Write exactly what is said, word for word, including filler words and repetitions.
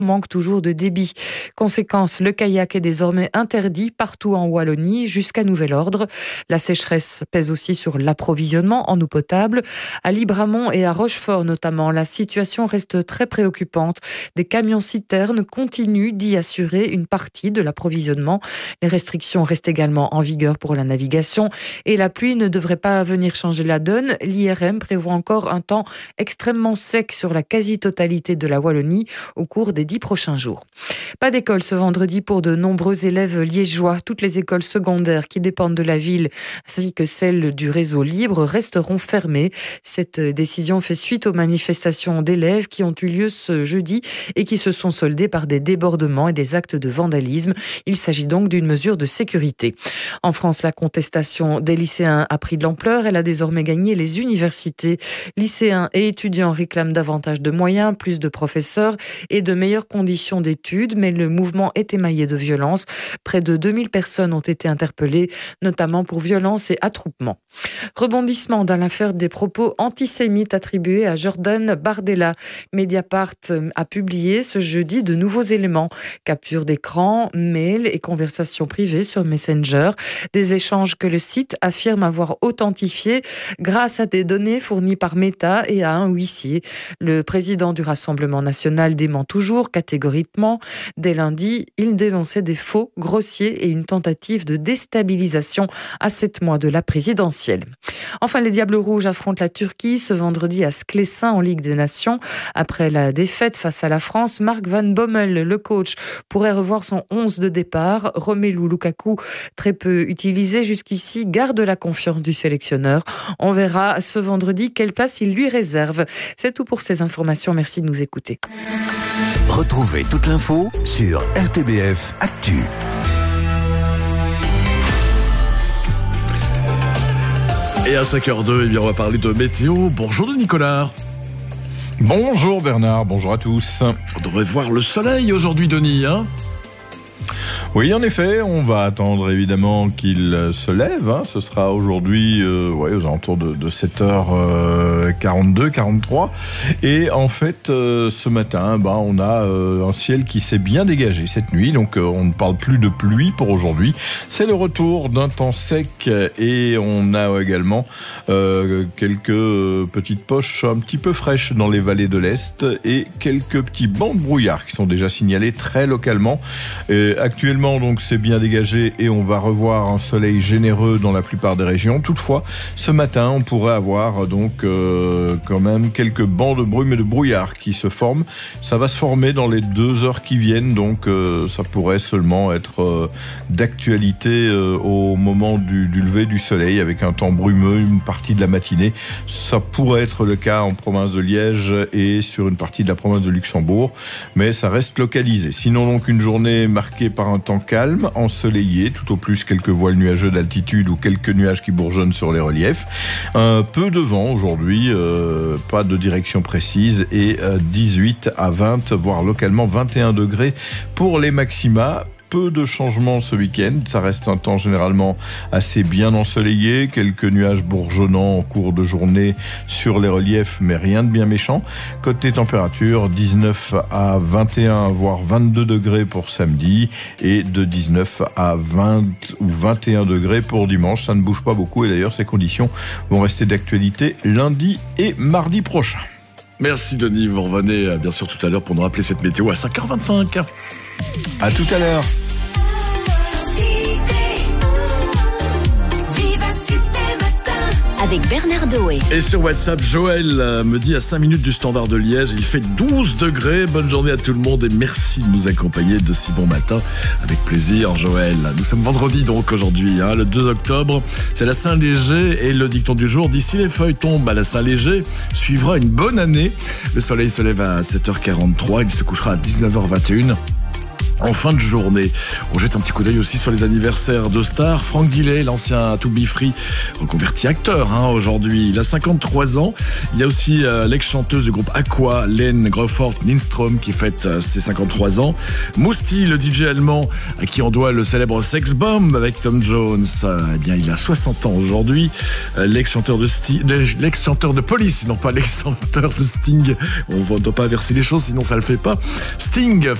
manque toujours de débit. Conséquence, le kayak est désormais interdit partout en Wallonie jusqu'à nouvel ordre. La sécheresse pèse aussi sur l'approvisionnement en eau potable. À Libramont et à Rochefort notamment, la situation reste très préoccupante. Des camions-citernes continuent d'y assurer une partie de l'approvisionnement. Les restrictions restent également en vigueur pour la navigation et la pluie ne devrait pas venir changer la donne. L'I R M prévoit encore un temps extrêmement sec sur la quasi-totalité de la Wallonie au cours des dix prochains jours. Pas d'école ce vendredi pour de nombreux élèves liégeois. Toutes les écoles secondaires qui dépendent de la ville ainsi que celles du réseau libre resteront fermées. Cette décision fait suite aux manifestations d'élèves qui ont eu lieu ce jeudi et qui se sont soldées par des débordements et des actes de vandalisme. Il s'agit donc d'une mesure de sécurité. En France, la contestation des lycéens a pris de l'ampleur. Elle a désormais gagné les universités. Lycéens et étudiants réclament davantage de moyens, plus de professeurs et de meilleures conditions d'études, mais le mouvement est émaillé de violence. Près de deux mille personnes ont été interpellées, notamment pour violence et attroupement. Rebondissement dans l'affaire des propos antisémites attribués à Jordan Bardella. Mediapart a publié ce jeudi de nouveaux éléments. Capture d'écran, mails et conversations privées sur Messenger. Des échanges que le site affirme avoir authentifiés grâce à des données fournies par Meta et à un huissier. Le président du Rassemblement national dément toujours catégoriquement. Dès lundi, il dénonçait des faux, grossiers et une tentative de déstabilisation à sept mois de la présidentielle. Enfin, les Diables Rouges affrontent la Turquie ce vendredi à Sclessin en Ligue des Nations. Après la défaite face à la France, Mark Van Bommel, le coach, pourrait revoir son onze de départ. Romelu Lukaku, très peu utilisé jusqu'ici, garde la confiance du sélectionneur. On verra ce vendredi quelle place il lui réserve. C'est tout pour ces informations. Merci de nous écouter. Retrouvez toute l'info sur R T B F Actu. Et à cinq heures deux, eh bien, on va parler de météo. Bonjour de Nicolas. Bonjour Bernard, bonjour à tous. On devrait voir le soleil aujourd'hui, Denis, hein ? Oui, en effet, on va attendre évidemment qu'il se lève. Hein. Ce sera aujourd'hui euh, ouais, aux alentours de, de sept heures quarante-deux, quarante-trois. Et en fait, euh, ce matin, bah, on a euh, un ciel qui s'est bien dégagé cette nuit. Donc, euh, on ne parle plus de pluie pour aujourd'hui. C'est le retour d'un temps sec et on a également euh, quelques petites poches un petit peu fraîches dans les vallées de l'Est et quelques petits bancs de brouillard qui sont déjà signalés très localement. Et actuellement, donc c'est bien dégagé et on va revoir un soleil généreux dans la plupart des régions. Toutefois, ce matin, on pourrait avoir donc euh, quand même quelques bancs de brume et de brouillard qui se forment. Ça va se former dans les deux heures qui viennent, donc euh, ça pourrait seulement être euh, d'actualité euh, au moment du, du lever du soleil avec un temps brumeux une partie de la matinée. Ça pourrait être le cas en province de Liège et sur une partie de la province de Luxembourg, mais ça reste localisé. Sinon, donc une journée marquée par un temps calme, ensoleillé, tout au plus quelques voiles nuageux d'altitude ou quelques nuages qui bourgeonnent sur les reliefs. Un peu de vent aujourd'hui, euh, pas de direction précise et euh, dix-huit à vingt, voire localement vingt et un degrés pour les maxima. Peu de changements ce week-end, ça reste un temps généralement assez bien ensoleillé, quelques nuages bourgeonnants en cours de journée sur les reliefs, mais rien de bien méchant. Côté température, dix-neuf à vingt et un, voire vingt-deux degrés pour samedi, et de dix-neuf à vingt ou vingt et un degrés pour dimanche. Ça ne bouge pas beaucoup, et d'ailleurs ces conditions vont rester d'actualité lundi et mardi prochain. Merci Denis, vous revenez bien sûr tout à l'heure pour nous rappeler cette météo à cinq heures vingt-cinq. À tout à l'heure. Avec Bernard Doé. Et sur WhatsApp, Joël me dit à cinq minutes du standard de Liège, il fait douze degrés. Bonne journée à tout le monde et merci de nous accompagner de si bon matin. Avec plaisir, Joël. Nous sommes vendredi donc aujourd'hui, hein, le deux octobre. C'est la Saint-Léger et le dicton du jour dit si les feuilles tombent à la Saint-Léger, suivra une bonne année. Le soleil se lève à sept heures quarante-trois, il se couchera à dix-neuf heures vingt et une. en fin de journée. On jette un petit coup d'œil aussi sur les anniversaires de stars. Frank Delay, l'ancien To Be Free, reconverti acteur hein, aujourd'hui. Il a cinquante-trois ans. Il y a aussi euh, l'ex-chanteuse du groupe Aqua, Len Grofort Lindström, qui fête euh, ses cinquante-trois ans. Mousti, le D J allemand, à qui on doit le célèbre Sex Bomb avec Tom Jones, euh, eh bien, il a soixante ans aujourd'hui. Euh, l'ex-chanteur de Sti- l'ex-chanteur de Police, non pas l'ex-chanteur de Sting. On ne doit pas verser les choses, sinon ça le fait pas. Sting